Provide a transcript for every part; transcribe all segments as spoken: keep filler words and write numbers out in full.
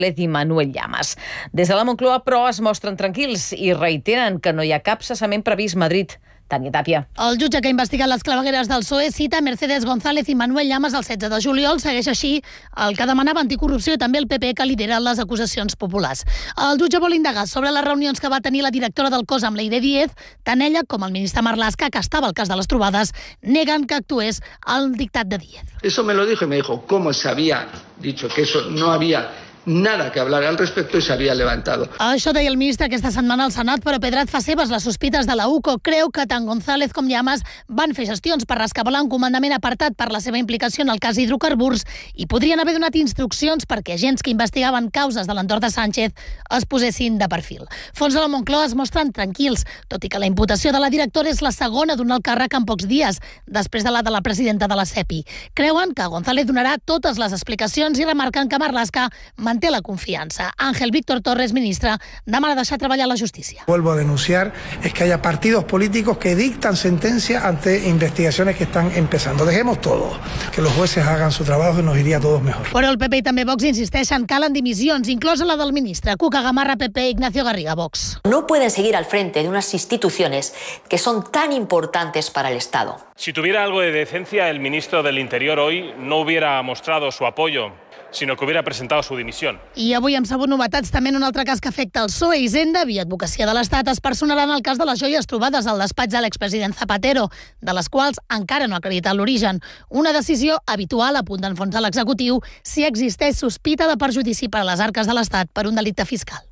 i Manuel Llamas. Des de la Moncloa, però, es mostren tranquils i reiteren que no hi ha cap cessament previst a Madrid. Tània Tàpia. El jutge que ha investigat les clavegueres del P S O E cita Mercedes González i Manuel Llamas el setze de juliol. Segueix així el que demanava Anticorrupció i també el P P, que lidera les acusacions populars. El jutge vol indagar sobre les reunions que va tenir la directora del cos amb Leire Díez. Tant ella com el ministre Marlaska, que estava al cas de les trobades, neguen que actués al dictat de Díez. Eso me lo dijo y me dijo cómo se había dicho que eso no había nada que hablar al respecto y se havia levantado. Això deia el ministre aquesta setmana al Senat, però Pedret fa seves les sospites de la U C O. Creu que tant González com Llamas van fer gestions per rescabalar un comandament apartat per la seva implicació en el cas hidrocarburs i podrien haver donat instruccions perquè agents que investigaven causes de l'entorn de Sánchez es posessin de perfil. Fons de la Moncloa es mostren tranquils, tot i que la imputació de la directora és la segona d'un alt càrrec en pocs dies, després de la de la presidenta de la SEPI. Creuen que González donarà totes les explicacions i remarquen que Marlaska manté la confianza. Ángel Víctor Torres, ministra, demana deixar treballar la justícia. Vuelvo a denunciar es que haya partidos políticos que dictan sentencia ante investigaciones que están empezando. Dejemos todo, que los jueces hagan su trabajo y nos iría a todos mejor. Però el P P i també Vox insisteixen, calen dimissions, inclosa la del ministre. Cuca Gamarra, P P, Ignacio Garriga, Vox. No pueden seguir al frente de unas instituciones que son tan importantes para el Estado. Si tuviera algo de decencia, el ministro del Interior hoy no hubiera mostrado su apoyo, sinó que hubiera presentado su dimisión. I avui hem sabut novetats també en un altre cas que afecta el P S O E. Hisenda, via Advocacia de l'Estat, es personarà en el cas de les joies trobades al despatx de l'expresident Zapatero, de les quals encara no ha acreditat l'origen. Una decisió habitual a punt d'enfonsar l'executiu si existeix sospita de perjudici per a les arques de l'Estat per un delicte fiscal.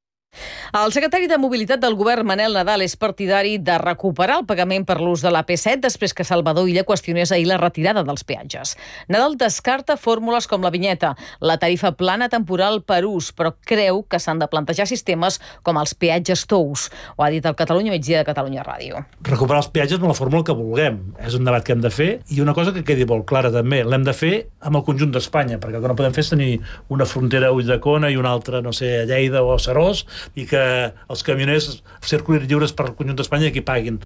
El secretari de Mobilitat del govern, Manel Nadal, és partidari de recuperar el pagament per l'ús de l'A P set després que Salvador Illa qüestionés ahir la retirada dels peatges. Nadal descarta fórmules com la vinyeta, la tarifa plana temporal per ús, però creu que s'han de plantejar sistemes com els peatges tous. Ho ha dit el Catalunya Migdia de Catalunya Ràdio. Recuperar els peatges amb la fórmula que vulguem. És un debat que hem de fer i una cosa que quedi molt clara també, l'hem de fer amb el conjunt d'Espanya, perquè el que no podem fer és tenir una frontera a Ulldecona i una altra, no sé, a Lleida o a Serós, i que els camioners circulin lliures per al conjunt d'Espanya i qui paguin.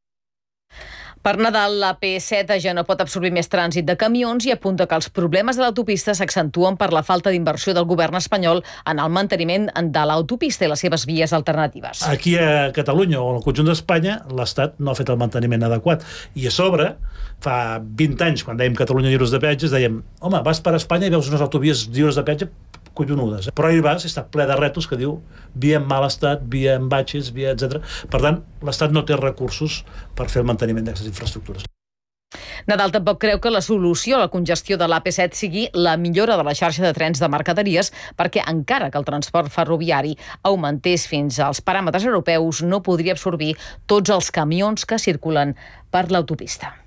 Per Nadal, la P set ja no pot absorbir més trànsit de camions i apunta que els problemes de l'autopista s'accentuen per la falta d'inversió del govern espanyol en el manteniment de l'autopista i les seves vies alternatives. Aquí a Catalunya o al conjunt d'Espanya, l'Estat no ha fet el manteniment adequat. I a sobre, fa vint anys, quan dèiem Catalunya lliures de peatges, dèiem, home, vas per Espanya i veus unes autovies lliures de peatge collonudes. Però ahir vas, està ple de rètols que diu via en mal estat, via en batxes, via etcètera. Per tant, l'Estat no té recursos per fer el manteniment d'aquestes infraestructures. Nadal tampoc creu que la solució a la congestió de l'A P set sigui la millora de la xarxa de trens de mercaderies, perquè encara que el transport ferroviari augmentés fins als paràmetres europeus, no podria absorbir tots els camions que circulen per l'autopista.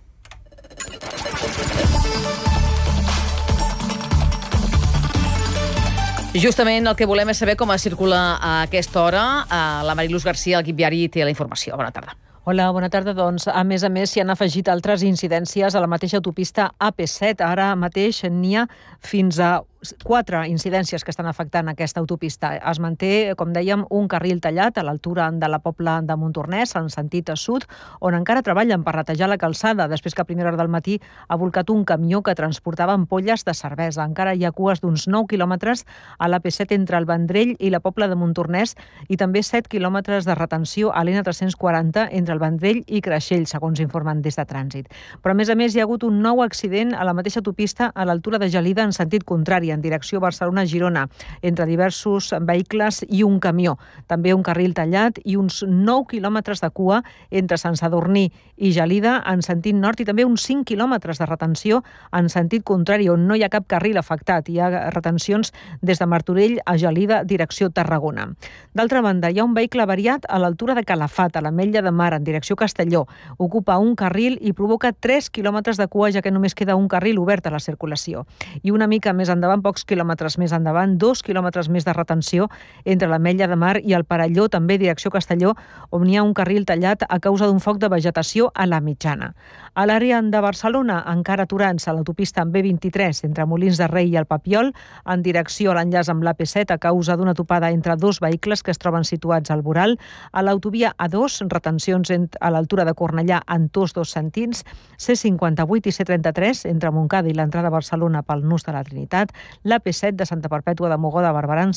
Justament el que volem és saber com es circula a aquesta hora. La Mariluz Garcia, l'equip viari, té la informació. Bona tarda. Hola, bona tarda. Doncs, a més a més, s'hi han afegit altres incidències a la mateixa autopista A P set. Ara mateix n'hi ha fins a quatre incidències que estan afectant aquesta autopista. Es manté, com dèiem, un carril tallat a l'altura de la Pobla de Montornès, en sentit a sud, on encara treballen per netejar la calçada, després que a primera hora del matí ha volcat un camió que transportava ampolles de cervesa. Encara hi ha cues d'uns nou quilòmetres a l'A P set entre el Vendrell i la Pobla de Montornès i també set quilòmetres de retenció a l'N tres-cents quaranta entre el Vendrell i Creixell, segons informen des de Trànsit. Però, a més a més, hi ha hagut un nou accident a la mateixa autopista a l'altura de Gelida en sentit contrari, en direcció Barcelona-Girona, entre diversos vehicles i un camió. També un carril tallat i uns nou quilòmetres de cua entre Sant Sadurní i Gelida en sentit nord i també uns cinc quilòmetres de retenció en sentit contrari, on no hi ha cap carril afectat. Hi ha retencions des de Martorell a Gelida, direcció Tarragona. D'altra banda, hi ha un vehicle avariat a l'altura de Calafat, a l'Ametlla de Mar, en direcció Castelló. Ocupa un carril i provoca tres quilòmetres de cua, ja que només queda un carril obert a la circulació. I una mica més endavant, pocs quilòmetres més endavant, dos quilòmetres més de retenció entre l'Ametlla de Mar i el Perelló, també direcció Castelló, on hi ha un carril tallat a causa d'un foc de vegetació a la mitjana. A l'àrea de Barcelona, encara aturant-se a l'autopista en B vint-i-tres entre Molins de Rei i el Papiol, en direcció a l'enllaç amb l'A P set a causa d'una topada entre dos vehicles que es troben situats al voral. A l'autovia A dos, retencions a l'altura de Cornellà en tots dos sentits, C cinquanta-vuit i C trenta-tres entre Montcada i l'entrada a Barcelona pel Nus de la Trinitat, l'A P set de Santa Perpètua de Mogoda a Barberà